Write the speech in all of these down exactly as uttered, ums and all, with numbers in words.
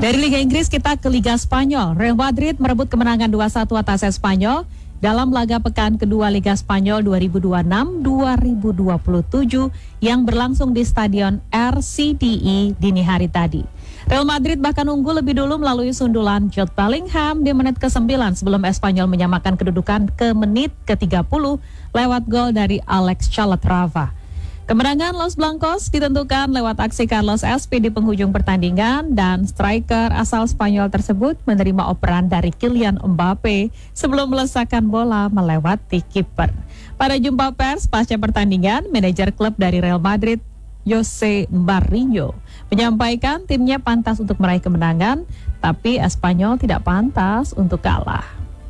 Dari Liga Inggris kita ke Liga Spanyol. Real Madrid merebut kemenangan dua satu atas Espanyol dalam laga pekan kedua Liga Spanyol dua ribu dua puluh enam dua ribu dua puluh tujuh yang berlangsung di Stadion R C D I dini hari tadi. Real Madrid bahkan unggul lebih dulu melalui sundulan Jude Bellingham di menit ke sembilan sebelum Espanyol menyamakan kedudukan ke menit ke tiga puluh lewat gol dari Alex Calatrava. Kemenangan Los Blancos ditentukan lewat aksi Carlos Espi di penghujung pertandingan dan striker asal Spanyol tersebut menerima operan dari Kylian Mbappe sebelum melesakan bola melewati kiper. Pada jumpa pers pasca pertandingan, manajer klub dari Real Madrid, Jose Mourinho, menyampaikan timnya pantas untuk meraih kemenangan, tapi Espanyol tidak pantas untuk kalah.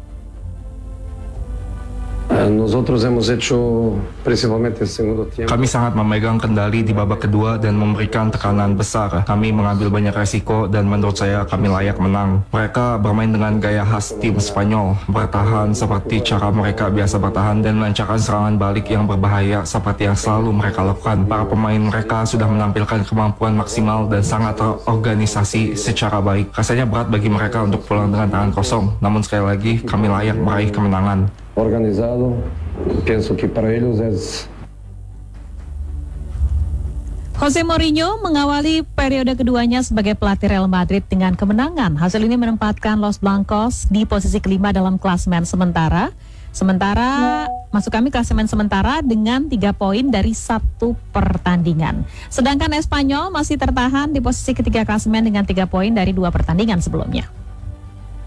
Kami sangat memegang kendali di babak kedua dan memberikan tekanan besar. Kami mengambil banyak resiko dan menurut saya kami layak menang. Mereka bermain dengan gaya khas tim Spanyol, bertahan seperti cara mereka biasa bertahan dan melancarkan serangan balik yang berbahaya seperti yang selalu mereka lakukan. Para pemain mereka sudah menampilkan kemampuan maksimal dan sangat terorganisasi secara baik. Rasanya berat bagi mereka untuk pulang dengan tangan kosong, namun sekali lagi kami layak meraih kemenangan. Organizado, pienso que para ellos es. Jose Mourinho mengawali periode keduanya sebagai pelatih Real Madrid dengan kemenangan. Hasil ini menempatkan Los Blancos di posisi kelima dalam klasemen sementara. Sementara masuk kami klasemen sementara dengan tiga poin dari satu pertandingan. Sedangkan Espanyol masih tertahan di posisi ketiga klasemen dengan tiga poin dari dua pertandingan sebelumnya.